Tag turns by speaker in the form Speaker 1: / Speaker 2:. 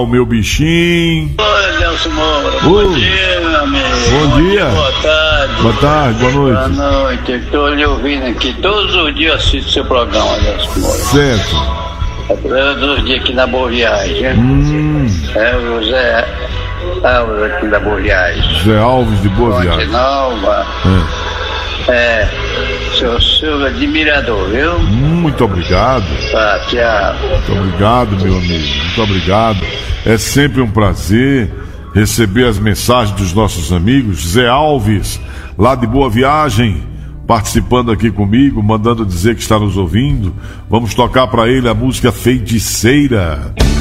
Speaker 1: O meu bichinho.
Speaker 2: Oi, Nelson Moura. Bom dia, meu amigo.
Speaker 1: Bom dia.
Speaker 2: Boa tarde.
Speaker 1: Boa tarde, boa noite.
Speaker 2: Boa noite. Estou lhe ouvindo aqui. Todos os dias assisto seu programa, Nelson Moura.
Speaker 1: Certo.
Speaker 2: Todos os dias aqui na Boa Viagem. É o Zé Alves aqui da Boa Viagem.
Speaker 1: Zé Alves de Boa
Speaker 2: Fonte
Speaker 1: Viagem.
Speaker 2: Nova. Seu admirador, viu?
Speaker 1: Muito obrigado.
Speaker 2: Tá, tchau.
Speaker 1: Muito obrigado, meu amigo. Muito obrigado. É sempre um prazer receber as mensagens dos nossos amigos. Zé Alves, lá de Boa Viagem, participando aqui comigo, mandando dizer que está nos ouvindo. Vamos tocar para ele a música Feiticeira.